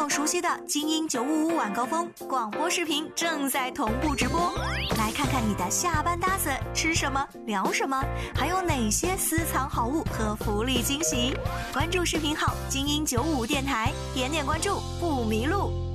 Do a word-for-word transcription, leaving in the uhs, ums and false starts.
友熟悉的精英九五五晚高峰广播视频正在同步直播，来看看你的下班搭子吃什么聊什么，还有哪些私藏好物和福利惊喜。关注视频号精英九五五电台，点点关注不迷路。